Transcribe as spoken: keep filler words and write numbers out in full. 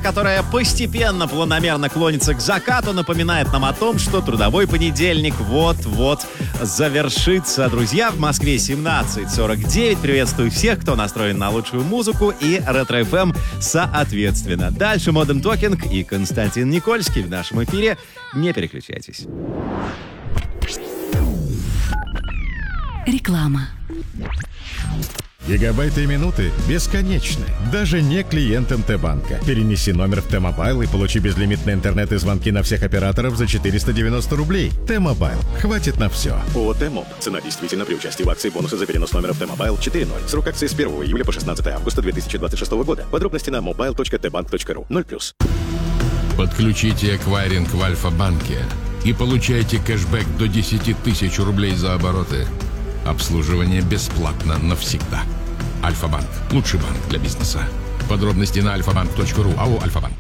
которая постепенно, планомерно клонится к закату, напоминает нам о том, что трудовой понедельник вот-вот завершится. Друзья, в Москве семнадцать сорок девять. Приветствую всех, кто настроен на лучшую музыку и Ретро-эф эм соответственно. Дальше Modern Talking и Константин Никольский в нашем эфире. Не переключайтесь. Реклама. Гигабайты и минуты бесконечны, даже не клиентам Т-банка. Перенеси номер в Т-мобайл и получи безлимитный интернет и звонки на всех операторов за четыреста девяносто рублей. Т-мобайл. Хватит на все. ООО «Т-моб». Цена действительно при участии в акции бонусы за перенос номера в Т-мобайл четыре ноль. Срок акции с первого июля по шестнадцатое августа две тысячи двадцать шестого года. Подробности на мобайл точка тэ банк точка ру. ноль плюс. Подключите эквайринг в Альфа-банке и получайте кэшбэк до десять тысяч рублей за обороты. Обслуживание бесплатно навсегда. Альфа-банк. Лучший банк для бизнеса. Подробности на альфа банк точка ру. АО «Альфа-банк».